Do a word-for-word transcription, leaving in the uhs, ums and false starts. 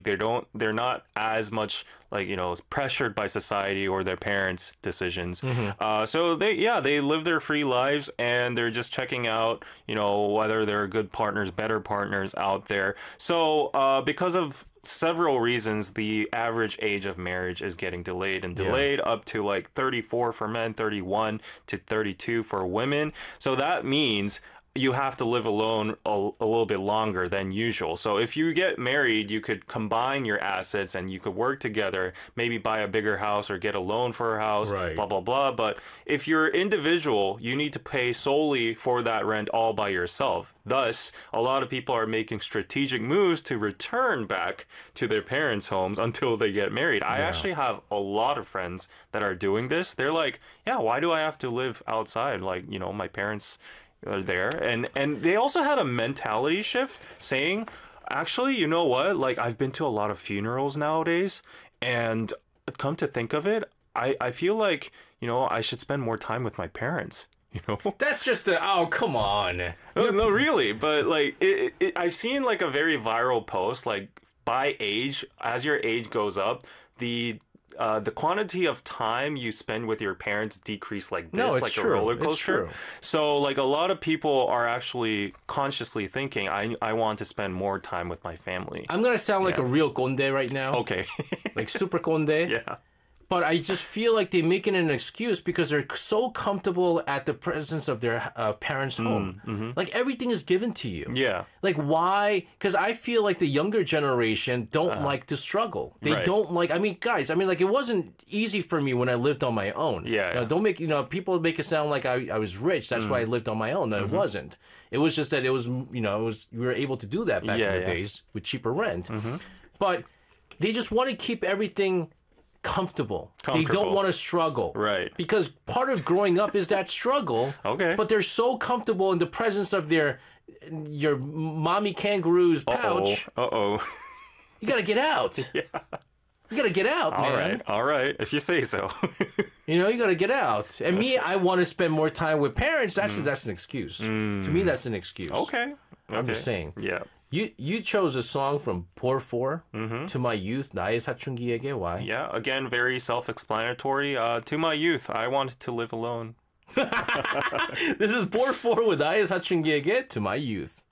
They don't they're not as much like, you know, pressured by society or their parents' decisions. Uh, so they yeah, they live their free lives and they're just checking out, you know, whether there are good partners, better partners out there. So uh, because of several reasons, the average age of marriage is getting delayed and delayed up to like thirty-four for men, thirty-one to thirty-two for women. So that means you have to live alone a, a little bit longer than usual. So if you get married, you could combine your assets and you could work together, maybe buy a bigger house or get a loan for a house, Right. blah, blah, blah. But if you're individual, you need to pay solely for that rent all by yourself. Thus, a lot of people are making strategic moves to return back to their parents' homes until they get married. I actually have a lot of friends that are doing this. They're like, yeah, why do I have to live outside? Like, you know, my parents are there. And and they also had a mentality shift saying, actually, you know what? Like, I've been to a lot of funerals nowadays, and come to think of it, I, I feel like, you know, I should spend more time with my parents. You know? That's just a, oh, come on. No, no, really, but like it, it, it, I've seen like a very viral post, like by age, as your age goes up, the uh, the quantity of time you spend with your parents decrease like this, No, it's like true. a roller It's coaster. true. So like a lot of people are actually consciously thinking, I I want to spend more time with my family. I'm going to sound like Yeah. a real conde right now. Okay. Like super conde. Yeah. But I just feel like they're making an excuse because they're so comfortable at the presence of their uh, parents' home. Like everything is given to you. Mm, mm-hmm. Yeah. Like why? Because I feel like the younger generation don't like to struggle. They Right. don't like. I mean, guys. I mean, like it wasn't easy for me when I lived on my own. Yeah, You know, yeah. don't make you know people make it sound like I, I was rich. That's why I Mm. lived on my own. No, Mm-hmm. it wasn't. It was just that it was you know it was we were able to do that back Yeah, in the yeah. Mm-hmm. days with cheaper rent. But they just want to keep everything comfortable. They don't Comfortable. want to struggle. Right. Because part of growing up is that struggle. Okay. But they're so comfortable in the presence of their your mommy kangaroo's pouch. Uh oh. You gotta get out. Yeah. You gotta get out, All man. right. All right. If you say so. You know, you gotta get out. And me, I want to spend more time with parents. That's that's an excuse. To me, that's an excuse. Mm. okay. I'm Okay. just saying. Yeah. You you chose a song from Por Four to my youth. 나의 사춘기에게. Why? Yeah, again, very self-explanatory. Uh, to my youth, I wanted to live alone. This is Por Four with 나의 사춘기에게 to my youth.